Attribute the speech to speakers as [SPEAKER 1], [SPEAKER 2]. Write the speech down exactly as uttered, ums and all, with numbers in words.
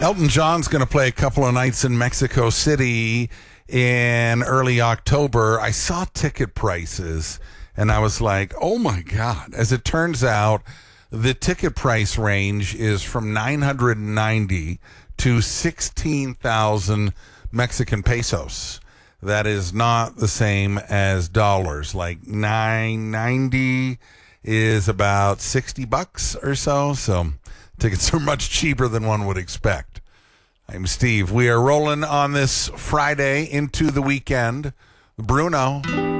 [SPEAKER 1] Elton John's going to play a couple of nights in Mexico City in early October. I saw ticket prices, and I was like, oh, my God. As it turns out, the ticket price range is from nine hundred ninety to sixteen thousand Mexican pesos. That is not the same as dollars. Like nine ninety is about sixty bucks or so. So tickets are much cheaper than one would expect. I'm Steve. We are rolling on this Friday into the weekend. Bruno.